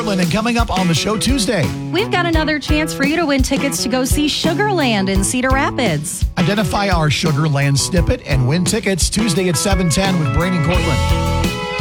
Cortland, and coming up on the show Tuesday. We've got another chance for you to win tickets to go see Sugarland in Cedar Rapids. Identify our Sugarland snippet and win tickets Tuesday at 7:10 with Brain and Cortland.